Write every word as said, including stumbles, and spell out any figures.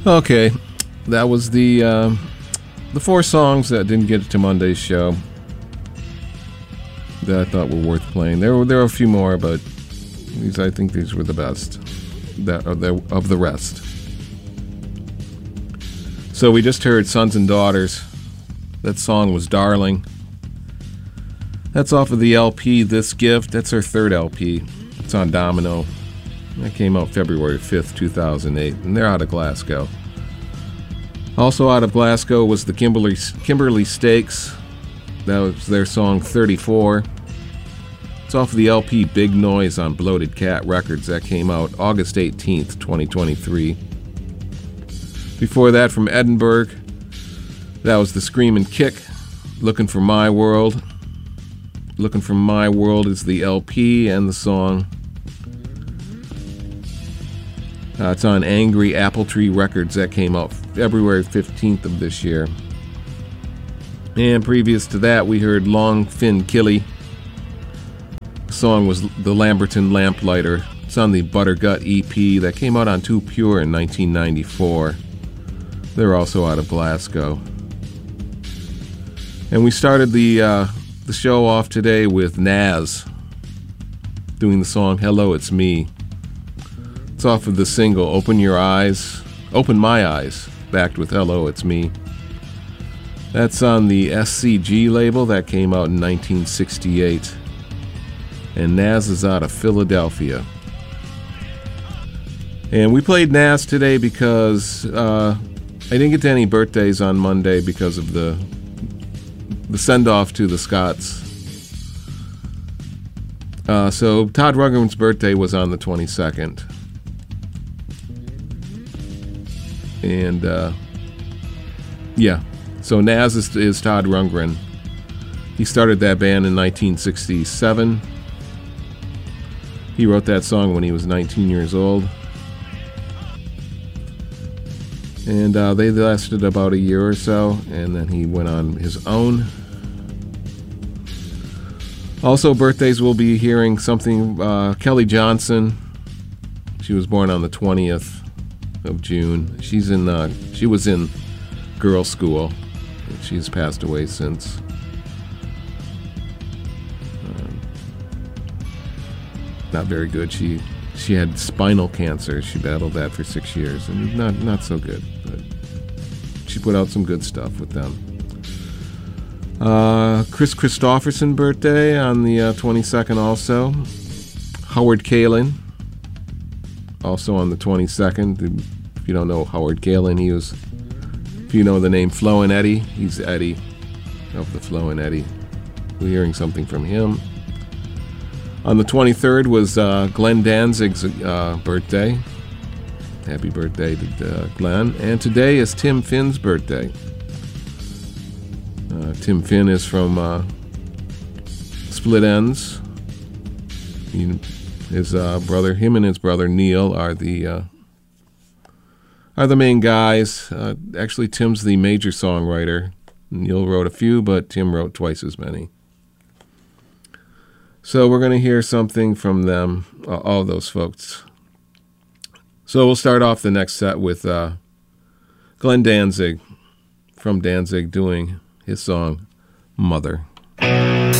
Okay, that was the uh, the four songs that didn't get to Monday's show that I thought were worth playing. There were there were a few more, but these I think these were the best that of the, of the rest. So we just heard Sons and Daughters. That song was Darling. That's off of the L P This Gift. That's her third L P. It's on Domino. That came out February fifth, two thousand eight, and they're out of Glasgow. Also out of Glasgow was the Kimberly Kimberly Stakes. That was their song thirty-four. It's off of the L P Big Noise on Bloated Cat Records. That came out August eighteenth, twenty twenty-three. Before that, from Edinburgh, that was the Screamin' Kick, Looking for My World. Looking for My World is the L P and the song. Uh, it's on Angry Apple Tree Records. That came out February fifteenth of this year. And previous to that, we heard Long Fin Killy. The song was The Lamberton Lamplighter. It's on the Buttergut E P that came out on Too Pure in nineteen ninety-four. They're also out of Glasgow. And we started the uh, the show off today with Nas doing the song Hello, It's Me. It's off of the single Open Your Eyes, Open My Eyes, backed with Hello, It's Me. That's on the S C G label that came out in nineteen sixty-eight. And Nas is out of Philadelphia. And we played Nas today because uh, I didn't get to any birthdays on Monday because of the the send-off to the Scots. Uh, so Todd Rundgren's birthday was on the twenty-second. And, uh, yeah. So Nas is, is Todd Rundgren. He started that band in nineteen sixty-seven. He wrote that song when he was nineteen years old. And uh, they lasted about a year or so, and then he went on his own. Also, birthdays, we'll be hearing something. Uh, Kelly Johnson. She was born on the twentieth of June. She's in. Uh, she was in girls' school. She's passed away since. Um, not very good. She she had spinal cancer. She battled that for six years, and not not so good. But she put out some good stuff with them. Uh, Chris Christopherson birthday on the uh, twenty-second also. Howard Kaylan also on the twenty-second. If you don't know Howard Kaylan, he was, if you know the name Flo and Eddie, he's Eddie of the Flo and Eddie. We're hearing something from him. On the twenty-third was uh, Glenn Danzig's uh, birthday. Happy birthday to uh, Glenn. And today is Tim Finn's birthday. Uh, Tim Finn is from uh, Split Enz. He, his uh, brother, him and his brother Neil are the uh, are the main guys. Uh, actually, Tim's the major songwriter. Neil wrote a few, but Tim wrote twice as many. So we're going to hear something from them, uh, all those folks. So we'll start off the next set with uh, Glenn Danzig from Danzig doing his song, Mother.